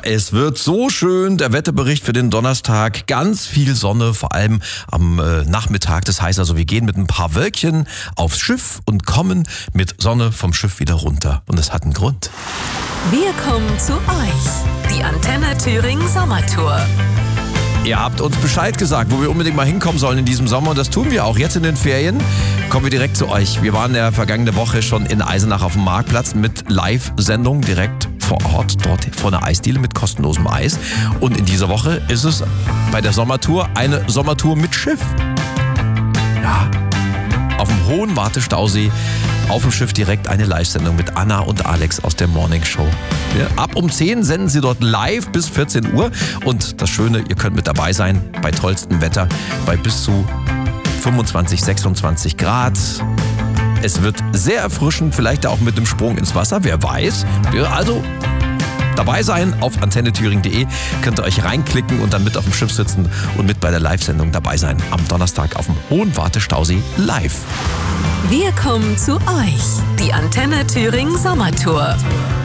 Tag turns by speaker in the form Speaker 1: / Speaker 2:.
Speaker 1: Es wird so schön, der Wetterbericht für den Donnerstag. Ganz viel Sonne, vor allem am Nachmittag. Das heißt also, wir gehen mit ein paar Wölkchen aufs Schiff und kommen mit Sonne vom Schiff wieder runter. Und es hat einen Grund.
Speaker 2: Wir kommen zu euch. Die Antenne Thüringen Sommertour.
Speaker 1: Ihr habt uns Bescheid gesagt, wo wir unbedingt mal hinkommen sollen in diesem Sommer. Und das tun wir auch. Jetzt in den Ferien kommen wir direkt zu euch. Wir waren ja vergangene Woche schon in Eisenach auf dem Marktplatz mit Live-Sendung direkt vor Ort, dort vor einer Eisdiele mit kostenlosem Eis. Und in dieser Woche ist es bei der Sommertour eine Sommertour mit Schiff. Ja, auf dem Hohen Wartestausee, auf dem Schiff direkt eine Live-Sendung mit Anna und Alex aus der Morning Show. Ja, ab um 10 senden sie dort live bis 14 Uhr. Und das Schöne, ihr könnt mit dabei sein bei tollstem Wetter, bei bis zu 25, 26 Grad. Es wird sehr erfrischend, vielleicht auch mit einem Sprung ins Wasser, wer weiß. Also dabei sein auf antennethüringen.de, könnt ihr euch reinklicken und dann mit auf dem Schiff sitzen und mit bei der Live-Sendung dabei sein. Am Donnerstag auf dem Hohen Wartestausee live.
Speaker 2: Wir kommen zu euch. Die Antenne Thüringen Sommertour.